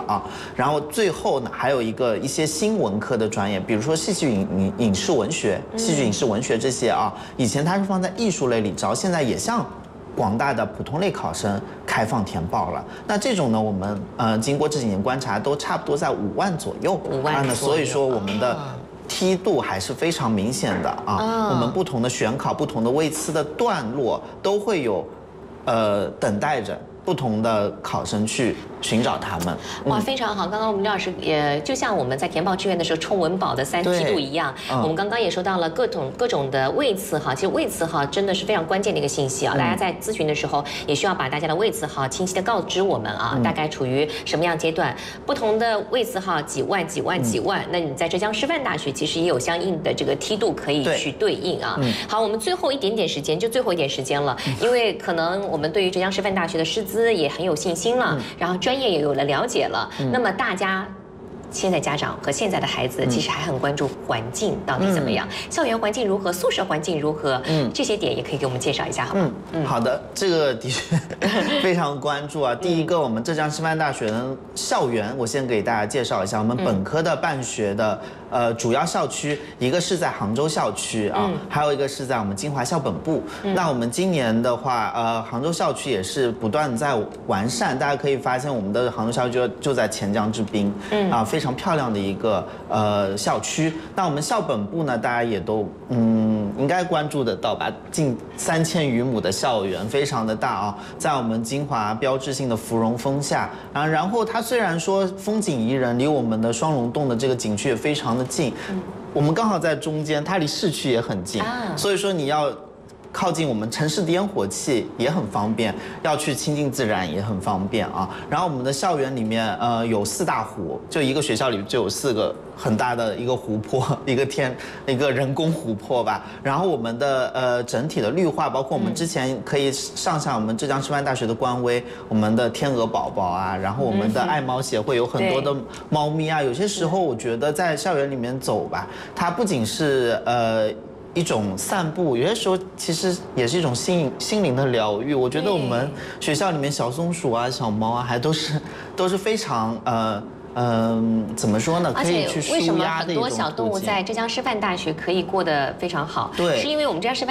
啊。然后最后呢，还有一些新文科的专业，比如说戏剧影视文学、戏剧影视文学这些啊，以前它是放在艺术类里招，现在也向广大的普通类考生开放填报了。那这种呢，我们经过这几年观察，都差不多在5万左右。 5万左右。 所以说我们的梯度还是非常明显的啊。我们不同的选考、不同的位次的段落都会有，等待着不同的考生去寻找他们。 哇，非常好！刚刚我们刘老师也就像我们在填报志愿的时候冲文保的3梯度一样，我们刚刚也说到了各种的位次哈。其实位次哈真的是非常关键的一个信息啊！大家在咨询的时候也需要把大家的位次哈清晰的告知我们啊，大概处于什么样阶段，不同的位次哈几万。那你在浙江师范大学其实也有相应的这个梯度可以去对应啊。好，我们最后一点点时间，就最后一点时间了，因为可能我们对于浙江师范大学的师资也很有信心了，然后专业也有了了解了，那么大家现在家长和现在的孩子其实还很关注环境到底怎么样，校园环境如何，宿舍环境如何，这些点也可以给我们介绍一下，好吗？ 好的，这个的确非常关注啊。第一个，我们浙江师范大学的校园，我先给大家介绍一下，我们本科的办学的主要校区，一个是在杭州校区啊，还有一个是在我们金华校本部。那我们今年的话，杭州校区也是不断在完善，大家可以发现我们的杭州校区就在钱江之滨，非常漂亮的一个校区。那我们校本部呢，大家也都应该关注得到吧，近3000余亩的校园，非常的大啊，在我们金华标志性的芙蓉峰下，然后它虽然说风景宜人，离我们的双龙洞的这个景区也非常的近，我们刚好在中间，它离市区也很近，所以说你要靠近我们城市的烟火气也很方便，要去亲近自然也很方便啊。然后我们的校园里面有4大湖，就一个学校里就有4个很大的一个湖泊，一个人工湖泊吧。然后我们的整体的绿化，包括我们之前可以上我们浙江师范大学的官微，我们的天鹅宝宝啊，然后我们的爱猫协会有很多的猫咪啊。有些时候我觉得在校园里面走吧，它不仅是一种散步，有些时候其实也是一种心灵的疗愈。我觉得我们学校里面小松鼠啊、小猫啊，还都是非常怎么说呢？可以去舒压的一种途径。 为什么很多小动物在浙江师范大学可以过得非常好？对，是因为我们浙江师范